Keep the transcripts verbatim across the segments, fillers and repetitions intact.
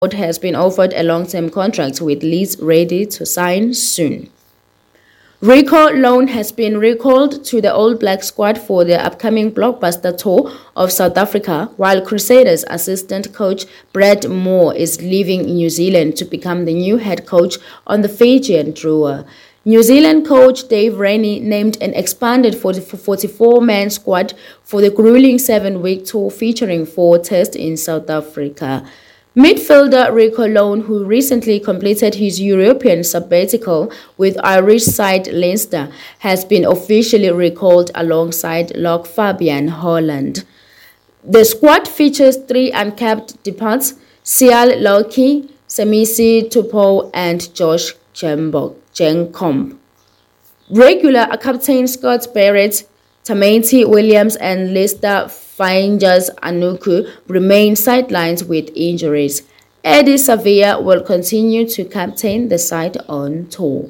has been offered a long-term contract with Leeds ready to sign soon. Rico Loan has been recalled to the All Black squad for the upcoming blockbuster tour of South Africa, while Crusaders assistant coach Brad Moore is leaving New Zealand to become the new head coach on the Fijian Drua. New Zealand coach Dave Rennie named an expanded forty-four-man squad for the grueling seven-week tour featuring four tests in South Africa. Midfielder Rico Loan, who recently completed his European sabbatical with Irish side Leinster, has been officially recalled alongside lock Fabian Holland. The squad features three uncapped departs: Sial Loki, Semisi Tupou, and Josh Jenkomb. Regular captain Scott Barrett, Tamati Williams, and Leicester Fingers Anuku remain sidelines with injuries. Eddie Savia will continue to captain the side on tour.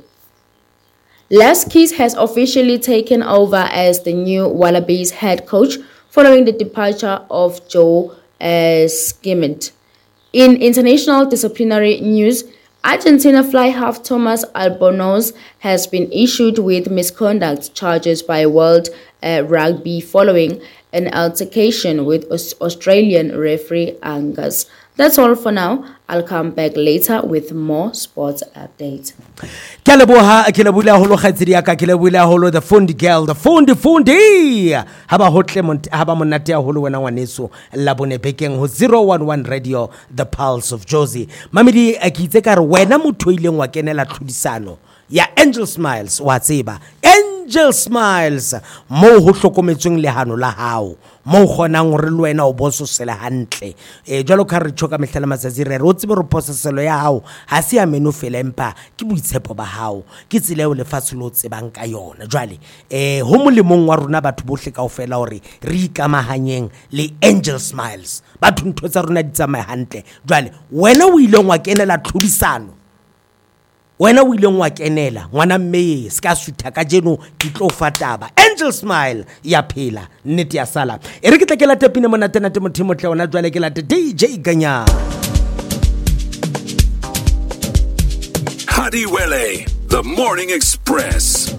Les Keys has officially taken over as the new Wallabies head coach following the departure of Joe uh, Schmidt. In international disciplinary news, Argentina fly half Thomas Albornoz has been issued with misconduct charges by World uh, Rugby following an altercation with Australian referee Angus. That's all for now. I'll come back later with more sports updates. Kalabuha kilabula holo khatsiria ka kilabula holo the fundi girl the fundi fundi haba hotle haba monate holo wena ngwaneso labone bekeng ho zero one one radio the pulse of Josie mamedi akitse ka re wena motho ileng wa kenela tlhodisano ya Angel Smiles wa tseba Angel Smiles mo ho hlokometsweng lehano la hao mo khonang re le wena o boso sele hantle e jalo ka re tshoka mehlela matsatsi re re o tsebe re poseselo ya hao ha se ya meno felempa ke boitshepo ba hao ke tsile o le fatsolo tsebang ka yona jwale eh ho molemong wa rona batho bohle kaofela hore re ikamahanyeng le Angel Smiles batho ntho tsa rona di tsamaye hantle jwale wena o ile ngwa kenela tlhodisano wena o ile ngwa kenela ngwana mme ska sutha ka jeno ke tlo fataba Angel Smile ya phela nnete ya sala e re ke tlekela tepine mona tena te mothimo tle ona jwale ke la D J Ganya Hadiwele, the Morning Express.